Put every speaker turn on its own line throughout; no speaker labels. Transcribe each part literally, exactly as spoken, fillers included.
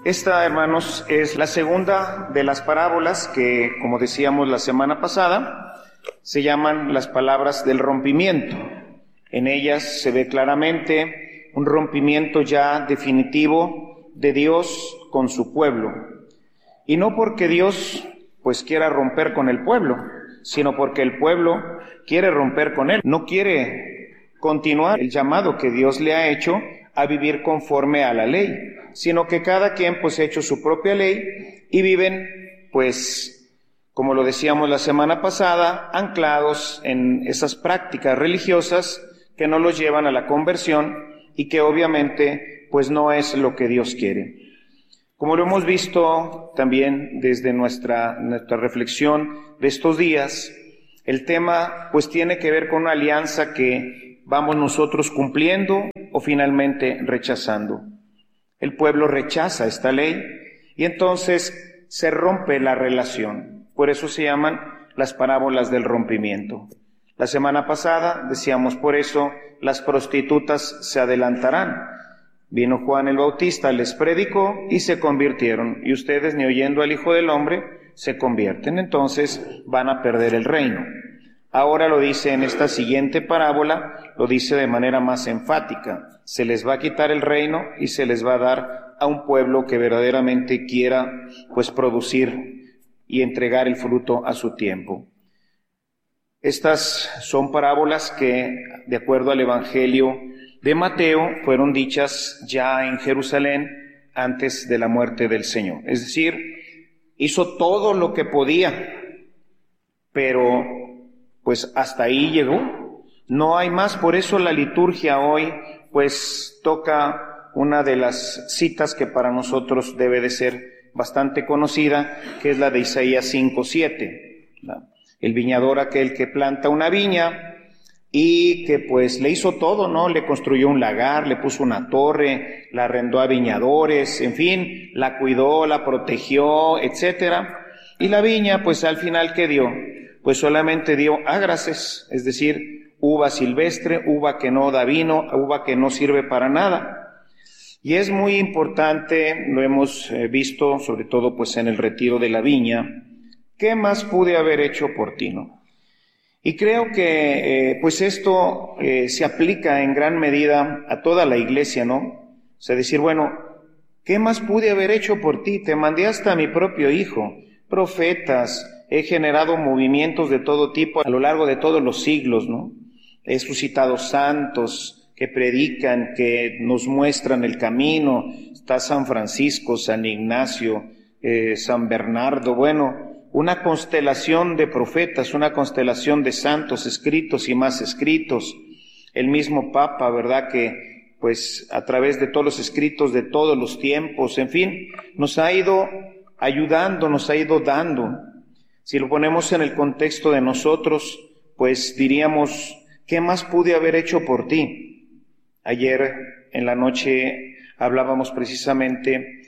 Esta, hermanos, es la segunda de las parábolas que, como decíamos la semana pasada, se llaman las palabras del rompimiento. En ellas se ve claramente un rompimiento ya definitivo de Dios con su pueblo. Y no porque Dios pues quiera romper con el pueblo, sino porque el pueblo quiere romper con él. No quiere continuar el llamado que Dios le ha hecho a vivir conforme a la ley, sino que cada quien pues ha hecho su propia ley y viven pues, como lo decíamos la semana pasada, anclados en esas prácticas religiosas que no los llevan a la conversión y que obviamente pues no es lo que Dios quiere. Como lo hemos visto también desde nuestra, nuestra reflexión de estos días, el tema pues tiene que ver con una alianza que vamos nosotros cumpliendo o finalmente rechazando. El pueblo rechaza esta ley y entonces se rompe la relación. Por eso se llaman las parábolas del rompimiento. La semana pasada decíamos por eso las prostitutas se adelantarán. Vino Juan el Bautista, les predicó y se convirtieron. Y ustedes, ni oyendo al Hijo del Hombre, se convierten. Entonces van a perder el reino. Ahora lo dice en esta siguiente parábola, lo dice de manera más enfática. Se les va a quitar el reino y se les va a dar a un pueblo que verdaderamente quiera pues producir y entregar el fruto a su tiempo. Estas son parábolas que, de acuerdo al Evangelio de Mateo, fueron dichas ya en Jerusalén antes de la muerte del Señor. Es decir, hizo todo lo que podía, pero pues hasta ahí llegó. No hay más, por eso la liturgia hoy pues toca una de las citas que para nosotros debe de ser bastante conocida, que es la de Isaías cinco siete. El viñador, aquel que planta una viña y que pues le hizo todo, ¿no? Le construyó un lagar, le puso una torre, la arrendó a viñadores, en fin, la cuidó, la protegió, etcétera. Y la viña, pues al final, ¿qué dio? Pues solamente dio ágraces, es decir, uva silvestre, uva que no da vino, uva que no sirve para nada. Y es muy importante, lo hemos visto, sobre todo pues en el retiro de la viña, ¿qué más pude haber hecho por ti, no? Y creo que eh, pues esto eh, se aplica en gran medida a toda la iglesia, ¿no? O sea, decir, bueno, ¿qué más pude haber hecho por ti? Te mandé hasta a mi propio hijo, profetas, he generado movimientos de todo tipo a lo largo de todos los siglos, ¿no? He suscitado santos que predican, que nos muestran el camino. Está San Francisco, San Ignacio, eh, San Bernardo, bueno, una constelación de profetas, una constelación de santos escritos y más escritos. El mismo Papa, ¿verdad?, que pues a través de todos los escritos de todos los tiempos, en fin, nos ha ido ayudando, nos ha ido dando. Si lo ponemos en el contexto de nosotros, pues diríamos, ¿qué más pude haber hecho por ti? Ayer en la noche hablábamos precisamente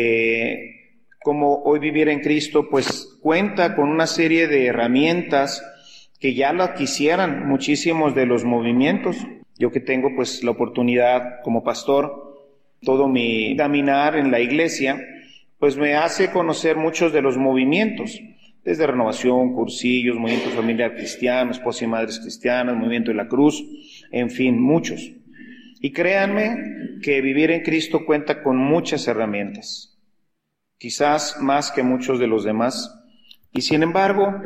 de cómo hoy vivir en Cristo pues cuenta con una serie de herramientas que ya la quisieran muchísimos de los movimientos. Yo que tengo pues la oportunidad como pastor, todo mi caminar en la iglesia, pues me hace conocer muchos de los movimientos, desde Renovación, Cursillos, Movimiento Familiar Cristiano, Esposa y Madres Cristianas, Movimiento de la Cruz, en fin, muchos. Y créanme que vivir en Cristo cuenta con muchas herramientas, quizás más que muchos de los demás. Y sin embargo,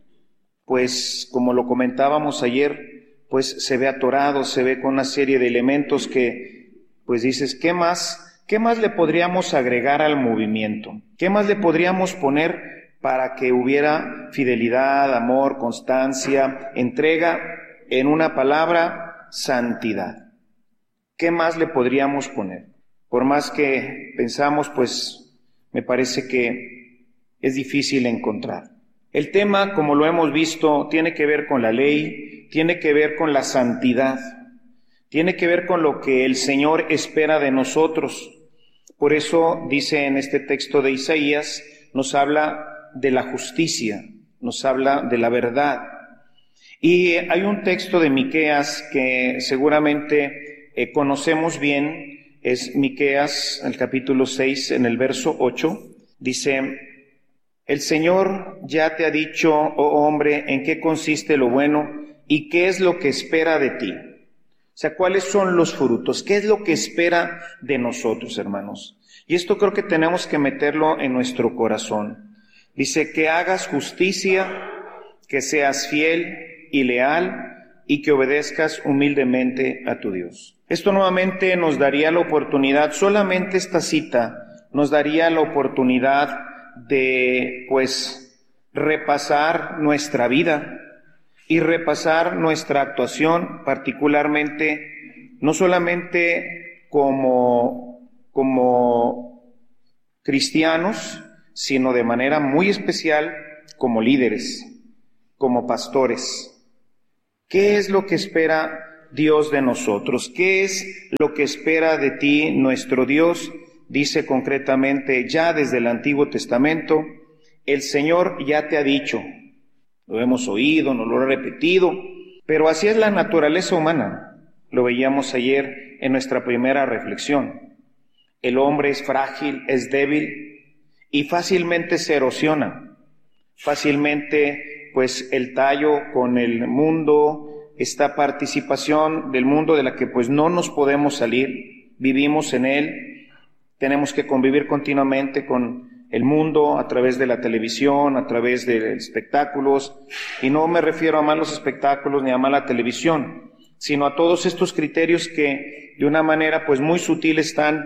pues como lo comentábamos ayer, pues se ve atorado, se ve con una serie de elementos que, pues dices, ¿qué más, qué más le podríamos agregar al movimiento? ¿Qué más le podríamos poner para que hubiera fidelidad, amor, constancia, entrega, en una palabra, santidad? ¿Qué más le podríamos poner? Por más que pensamos, pues me parece que es difícil encontrar. El tema, como lo hemos visto, tiene que ver con la ley, tiene que ver con la santidad, tiene que ver con lo que el Señor espera de nosotros. Por eso dice en este texto de Isaías, nos habla de la justicia, nos habla de la verdad. Y hay un texto de Miqueas que seguramente eh, conocemos bien, es Miqueas, el capítulo seis, en el verso ocho, dice: el Señor ya te ha dicho, oh hombre, en qué consiste lo bueno y qué es lo que espera de ti. O sea, ¿cuáles son los frutos? ¿Qué es lo que espera de nosotros, hermanos? Y esto creo que tenemos que meterlo en nuestro corazón. Dice, que hagas justicia, que seas fiel y leal y que obedezcas humildemente a tu Dios. Esto nuevamente nos daría la oportunidad, solamente esta cita nos daría la oportunidad de, pues, repasar nuestra vida y repasar nuestra actuación, particularmente, no solamente como, como cristianos, sino de manera muy especial como líderes, como pastores. ¿Qué es lo que espera Dios de nosotros? ¿Qué es lo que espera de ti nuestro Dios? Dice concretamente, ya desde el Antiguo Testamento, el Señor ya te ha dicho. Lo hemos oído, nos lo ha repetido, pero así es la naturaleza humana. Lo veíamos ayer en nuestra primera reflexión. El hombre es frágil, es débil y fácilmente se erosiona. Fácilmente, pues, el tallo con el mundo, esta participación del mundo de la que pues no nos podemos salir, vivimos en él, tenemos que convivir continuamente con el mundo a través de la televisión, a través de espectáculos, y no me refiero a malos espectáculos ni a mala televisión, sino a todos estos criterios que de una manera pues muy sutil están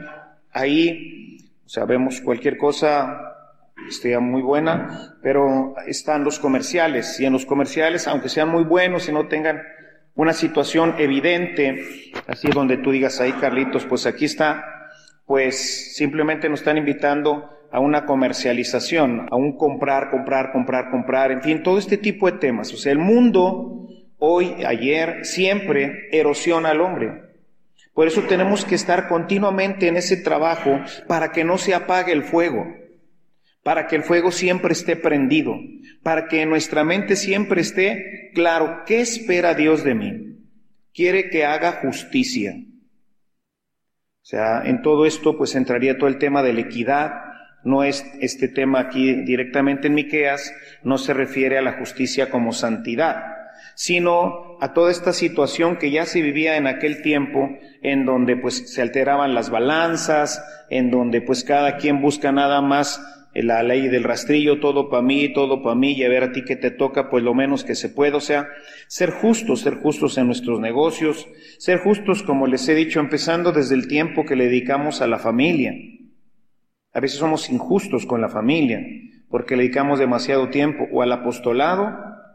ahí. O sea, vemos cualquier cosa, esté muy buena, pero están los comerciales, y en los comerciales, aunque sean muy buenos y no tengan una situación evidente, así donde tú digas, ahí Carlitos, pues aquí está, pues simplemente nos están invitando a una comercialización, a un comprar, comprar, comprar, comprar, en fin, todo este tipo de temas. O sea, el mundo, hoy, ayer, siempre erosiona al hombre. Por eso tenemos que estar continuamente en ese trabajo para que no se apague el fuego, para que el fuego siempre esté prendido, para que en nuestra mente siempre esté claro, ¿qué espera Dios de mí? Quiere que haga justicia. O sea, en todo esto pues entraría todo el tema de la equidad. No es este tema aquí directamente en Miqueas, no se refiere a la justicia como santidad, sino a toda esta situación que ya se vivía en aquel tiempo, en donde pues se alteraban las balanzas, en donde pues cada quien busca nada más la ley del rastrillo, todo para mí, todo para mí, y a ver a ti que te toca, pues lo menos que se pueda. O sea, ser justos, ser justos en nuestros negocios, ser justos, como les he dicho, empezando desde el tiempo que le dedicamos a la familia. A veces somos injustos con la familia, porque le dedicamos demasiado tiempo o al apostolado,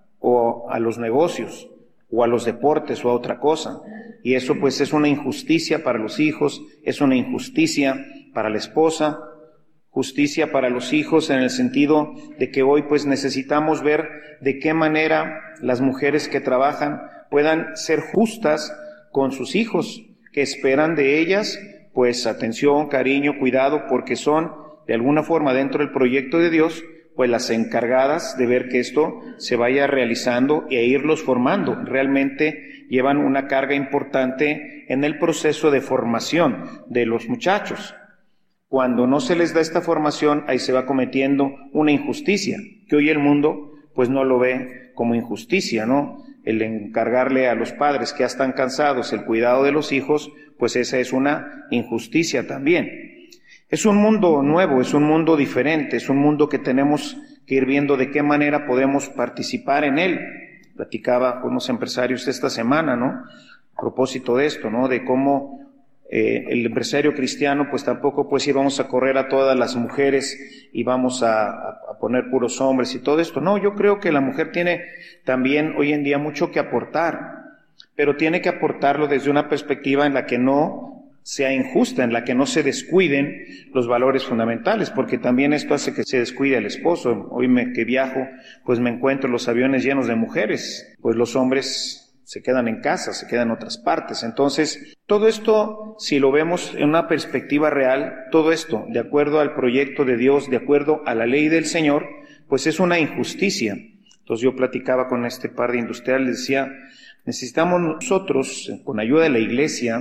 o a los negocios, o a los deportes, o a otra cosa. Y eso pues es una injusticia para los hijos, es una injusticia para la esposa, justicia para los hijos en el sentido de que hoy pues necesitamos ver de qué manera las mujeres que trabajan puedan ser justas con sus hijos, que esperan de ellas pues atención, cariño, cuidado, porque son de alguna forma dentro del proyecto de Dios pues las encargadas de ver que esto se vaya realizando e irlos formando. Realmente llevan una carga importante en el proceso de formación de los muchachos. Cuando no se les da esta formación, ahí se va cometiendo una injusticia, que hoy el mundo pues no lo ve como injusticia, ¿no? El encargarle a los padres que ya están cansados el cuidado de los hijos, pues esa es una injusticia también. Es un mundo nuevo, es un mundo diferente, es un mundo que tenemos que ir viendo de qué manera podemos participar en él. Platicaba con unos empresarios esta semana, ¿no? A propósito de esto, ¿no? De cómo eh, el empresario cristiano, pues tampoco pues ir vamos a correr a todas las mujeres y vamos a, a poner puros hombres y todo esto. No, yo creo que la mujer tiene también hoy en día mucho que aportar, pero tiene que aportarlo desde una perspectiva en la que no sea injusta, en la que no se descuiden los valores fundamentales, porque también esto hace que se descuide el esposo. Hoy me, que viajo, pues me encuentro los aviones llenos de mujeres, pues los hombres se quedan en casa, se quedan en otras partes. Entonces, todo esto, si lo vemos en una perspectiva real, todo esto, de acuerdo al proyecto de Dios, de acuerdo a la ley del Señor, pues es una injusticia. Entonces yo platicaba con este par de industriales, decía, necesitamos nosotros, con ayuda de la iglesia,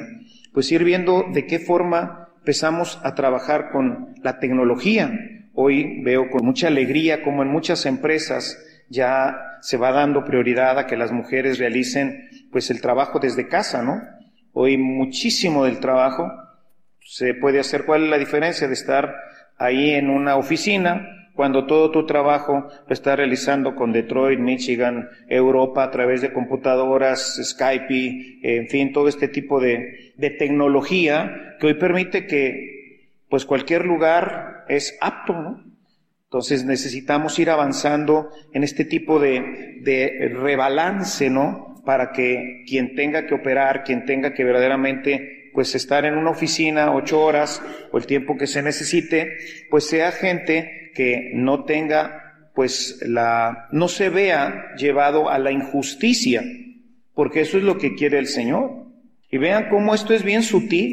pues ir viendo de qué forma empezamos a trabajar con la tecnología. Hoy veo con mucha alegría como en muchas empresas ya se va dando prioridad a que las mujeres realicen pues el trabajo desde casa, ¿no? Hoy muchísimo del trabajo se puede hacer. ¿Cuál es la diferencia de estar ahí en una oficina cuando todo tu trabajo lo estás realizando con Detroit, Michigan, Europa, a través de computadoras, Skype, en fin, todo este tipo de, de tecnología que hoy permite que pues cualquier lugar es apto, ¿no? Entonces necesitamos ir avanzando en este tipo de, de rebalance, ¿no? Para que quien tenga que operar, quien tenga que verdaderamente pues estar en una oficina ocho horas o el tiempo que se necesite, pues sea gente que no tenga, pues la, no se vea llevado a la injusticia, porque eso es lo que quiere el Señor. Y vean cómo esto es bien sutil.